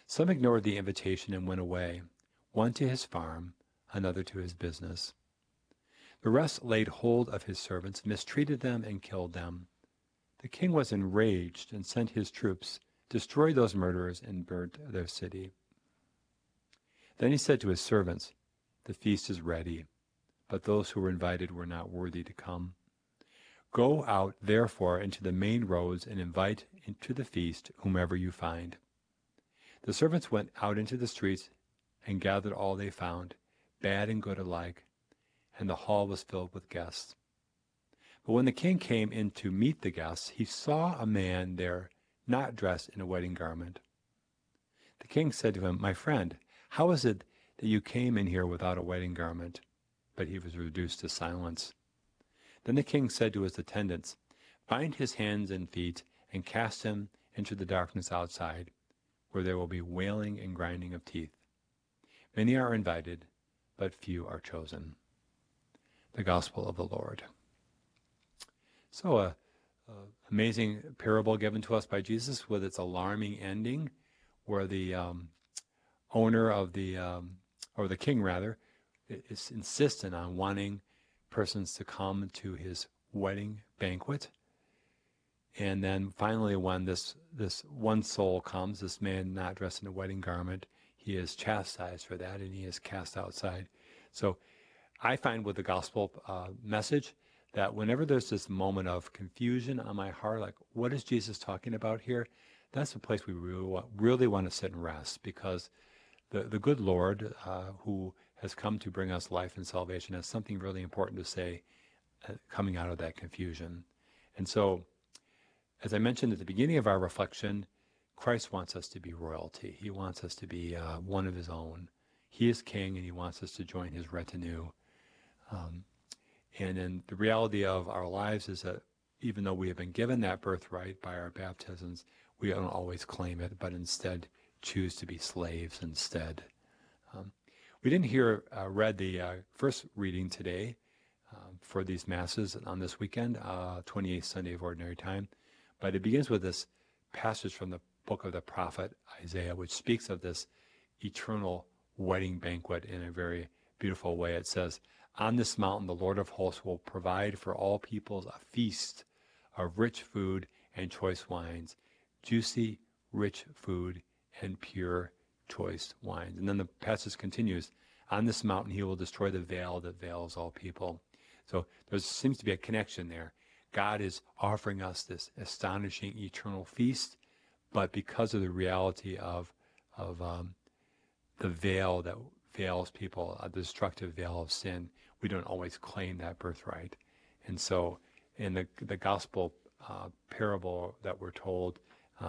Some ignored the invitation and went away, one to his farm, another to his business. The rest laid hold of his servants, mistreated them, and killed them. The king was enraged and sent his troops, destroyed those murderers, and burnt their city. Then he said to his servants, "The feast is ready, but those who were invited were not worthy to come. Go out, therefore, into the main roads and invite into the feast whomever you find." The servants went out into the streets and gathered all they found, bad and good alike, and the hall was filled with guests. But when the king came in to meet the guests, he saw a man there not dressed in a wedding garment. The king said to him, "My friend, how is it that you came in here without a wedding garment?" But he was reduced to silence. Then the king said to his attendants, "Bind his hands and feet and cast him into the darkness outside, where there will be wailing and grinding of teeth. Many are invited, but few are chosen." The Gospel of the Lord. So a amazing parable given to us by Jesus with its alarming ending, where the owner of or the king rather, is insistent on wanting persons to come to his wedding banquet. And then finally, when this one soul comes, this man not dressed in a wedding garment, he is chastised for that and he is cast outside. So I find with the gospel message that whenever there's this moment of confusion on my heart, like what is Jesus talking about here? That's the place we really want to sit and rest, because the good Lord who has come to bring us life and salvation has something really important to say coming out of that confusion. And so, as I mentioned at the beginning of our reflection, Christ wants us to be royalty. He wants us to be one of his own. He is king and he wants us to join his retinue. And then the reality of our lives is that even though we have been given that birthright by our baptisms, we don't always claim it, but instead choose to be slaves instead. We didn't hear read the first reading today for these Masses on this weekend, 28th Sunday of Ordinary Time, but it begins with this passage from the book of the prophet Isaiah, which speaks of this eternal wedding banquet in a very beautiful way. It says, "On this mountain the Lord of hosts will provide for all peoples a feast of rich food and choice wines, juicy, rich food and pure, choice wines." And then the passage continues, "On this mountain he will destroy the veil that veils all people." So there seems to be a connection there. God is offering us this astonishing eternal feast, but because of the reality of the veil that veils people, a destructive veil of sin, we don't always claim that birthright. And so in the gospel parable that we're told,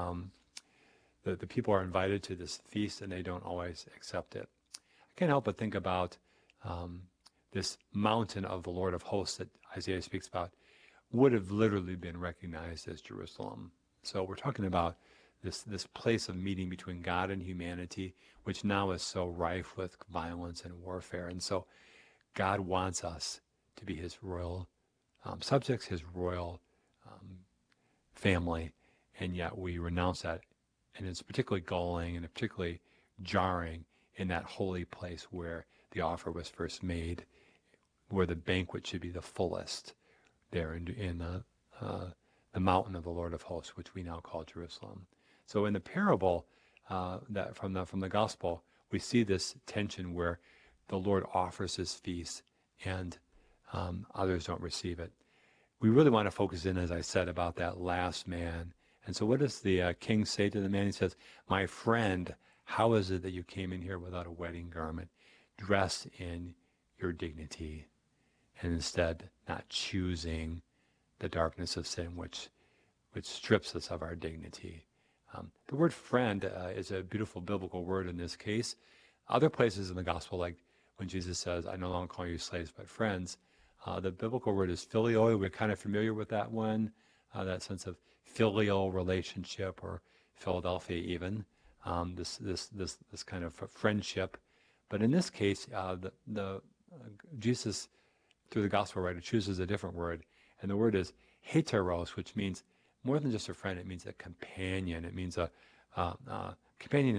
the people are invited to this feast and they don't always accept it. I can't help but think about this mountain of the Lord of hosts that Isaiah speaks about would have literally been recognized as Jerusalem. So we're talking about this place of meeting between God and humanity, which now is so rife with violence and warfare. And so God wants us to be his royal subjects, his royal family, and yet we renounce that. And it's particularly galling and particularly jarring in that holy place where the offer was first made, where the banquet should be the fullest, there in the mountain of the Lord of hosts, which we now call Jerusalem. So in the parable that from the gospel, we see this tension where the Lord offers his feast and others don't receive it. We really want to focus in, as I said, about that last man. And so what does the king say to the man? He says, "My friend, how is it that you came in here without a wedding garment, dressed in your dignity, and instead not choosing the darkness of sin, which strips us of our dignity?" The word friend is a beautiful biblical word in this case. Other places in the gospel, like when Jesus says, "I no longer call you slaves, but friends," the biblical word is phileo. We're kind of familiar with that one, that sense of filial relationship, or Philadelphia even, this kind of friendship. But in this case, Jesus, through the gospel writer, chooses a different word, and the word is heteros, which means more than just a friend. It means a companion. It means a companion